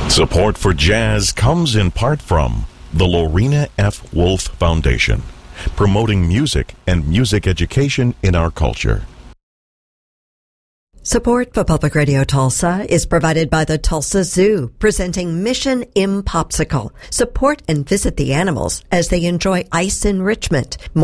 Support for jazz comes in part from the Lorena F. Wolf Foundation, promoting music and music education in our culture. Support for Public Radio Tulsa is provided by the Tulsa Zoo, presenting Mission Impopsicle. Support and visit the animals as they enjoy ice enrichment.